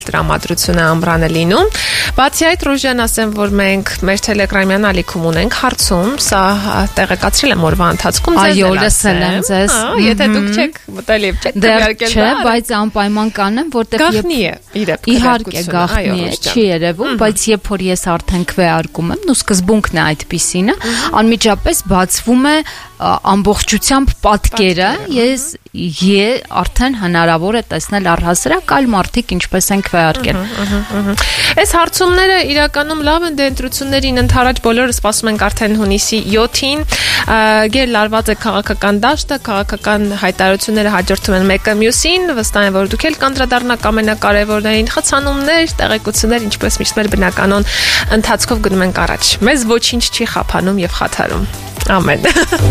տրամադրությունը ամռանը լինում։ Բացի այդ, Ռուժան, ասեմ, որ մենք մեր տելեգրամյան ալիքում ունենք հարցում, սա տեղեկացրել եմ օրվա ընթացքում Այո, լսել եմ ձեզ։ Եթե դուք չեք մտել եւ չեք քվեարկել, չէ, բայց անպայման կանեմ, որտեղ գախնի է, իհարկե գախնի է, չի երևում, բայց երբ որ ես արդեն քվեարկում եմ, ու սկզբունքն է այդպիսինը, անմիջապես բացվում է ամբողջությամբ պատկերը, ես արդեն հնարավոր է տեսնել առհասարակ այլ մարդիկ ինչպես են քվեարկել։ Այս հարցումները իրականում լավ են, դե ընտրություններին ընդառաջ բոլորը սպասում ենք արդեն հունիսի 7-ին, գերլարված է քաղաքական դաշտը, քաղաքական հայտարարությունները հաջորդում են մեկը մյուսին, վստահ եմ, որ դուք էլ կանդրադառնաք ամենակարևորներին, խցանումներ, տեղեկություններ, ինչպես միշտ մեր բնականon ընթացքով գնում ենք առաջ։ Մեզ ոչինչ չի խափանում եւ խաթարում։ Ամեն։